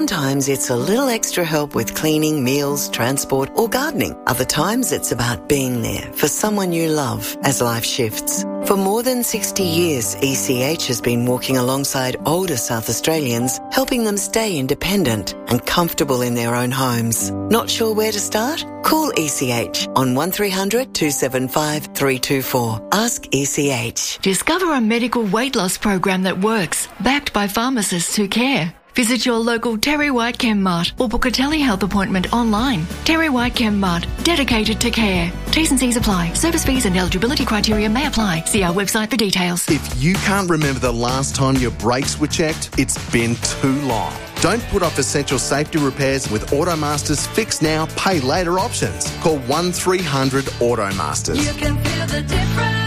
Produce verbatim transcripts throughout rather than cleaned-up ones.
Sometimes it's a little extra help with cleaning, meals, transport, or gardening. Other times it's about being there for someone you love as life shifts. For more than sixty years, E C H has been walking alongside older South Australians, helping them stay independent and comfortable in their own homes. Not sure where to start? Call E C H on one three hundred two seven five three two four. Ask E C H. Discover a medical weight loss program that works, backed by pharmacists who care. Visit your local Terry White Chem Mart or book a telehealth appointment online. Terry White Chem Mart, dedicated to care. T's and C's apply. Service fees and eligibility criteria may apply. See our website for details. If you can't remember the last time your brakes were checked, it's been too long. Don't put off essential safety repairs with Automaster's Fix Now, Pay Later options. Call one three hundred Automasters. You can feel the difference.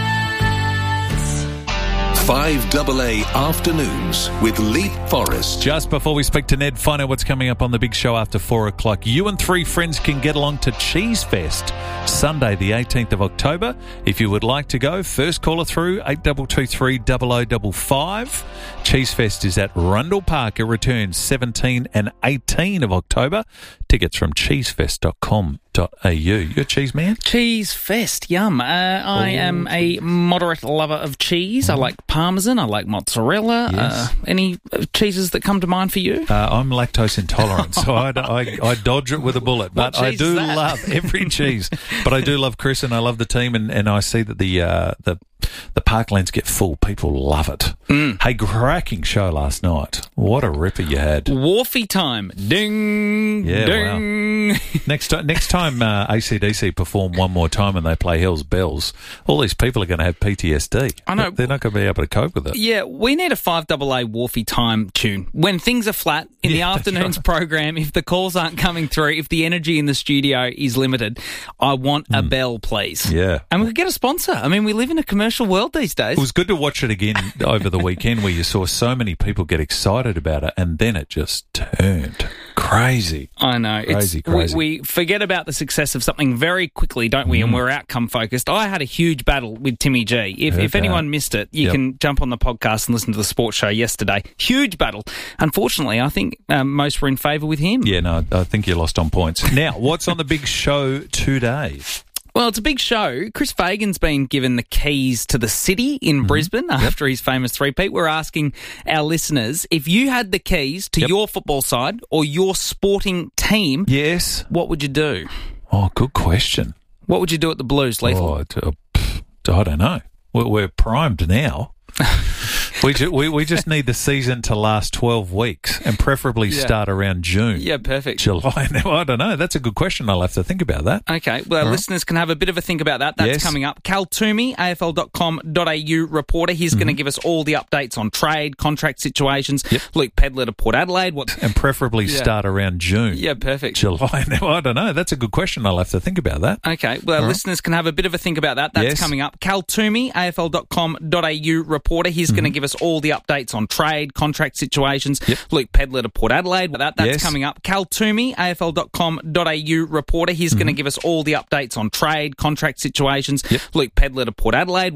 five A A Afternoons with Leith Forrest. Just before we speak to Ned, find out what's coming up on the big show after four o'clock. You and three friends can get along to Cheese Fest Sunday the eighteenth of October. If you would like to go, first caller through eight two two three zero zero five five. Cheese Fest is at Rundle Park. It returns seventeen and eighteen of October. Tickets from cheesefest dot com dot a u. You're a cheese man? Cheese Fest, yum. Uh, I Ooh. am a moderate lover of cheese. Mm. I like Parmesan. I like mozzarella. Yes. Uh, any cheeses that come to mind for you? Uh, I'm lactose intolerant, so I, I, I dodge it with a bullet. But I do love every cheese. But I do love Chris and I love the team, and, and I see that the uh, the the parklands get full. People love it. Mm. Hey, cracking show last night. What a ripper you had. Wharfie time. Ding, yeah, ding. Wow. Next, next time uh, A C D C perform one more time and they play Hell's Bells, all these people are going to have P T S D. I know. They're not going to be able to cope with it. Yeah, we need a five A A Wharfie time tune. When things are flat in Yeah, the afternoons right. program, if the calls aren't coming through, if the energy in the studio is limited, I want a Mm. bell, please. Yeah. And we could get a sponsor. I mean, we live in a commercial world these days. It was good to watch it again over the weekend where you saw so many people get excited about it, and then it just turned crazy. I know. Crazy, it's, crazy. We, we forget about the success of something very quickly, don't we? Mm. And we're outcome focused. I had a huge battle with Timmy G. If, Heard if anyone that. missed it, you Yep. can jump on the podcast and listen to the sports show yesterday. Huge battle. Unfortunately, I think um, most were in favour with him. Yeah, no, I think you lost on points. Now, what's on the big show today? Well, it's a big show. Chris Fagan's been given the keys to the city in Mm-hmm. Brisbane after his famous three-peat. We're asking our listeners, if you had the keys to Yep. your football side or your sporting team, Yes. what would you do? Oh, good question. What would you do at the Blues, Lethal? Oh, it- uh, pff, I don't know. We're, we're primed now. we, ju- we we just need the season to last twelve weeks and preferably Yeah. start around June. Yeah, perfect. July. Now, I don't know. That's a good question. I'll have to think about that. Okay, well, All right. listeners can have a bit of a think about that. That's Yes. coming up. Cal Toomey, A F L dot com dot a u reporter. He's Mm-hmm. going to give us all the updates on trade, contract situations. Yep. Luke Pedler to Port Adelaide. What? And preferably Yeah. start around June. Yeah, perfect. July. Now, I don't know. That's a good question. I'll have to think about that. Okay, well, All right. listeners can have a bit of a think about that. That's Yes. coming up. Cal Toomey, A F L dot com dot a u reporter. He's Mm-hmm. going to give us all the updates on trade, contract situations. Yep. Luke Pedler to Port Adelaide. That, that's Yes. coming up. Cal Toomey, A F L dot com dot a u reporter. He's going to give us all the updates on trade, contract situations. Yep. Luke Pedler to Port Adelaide.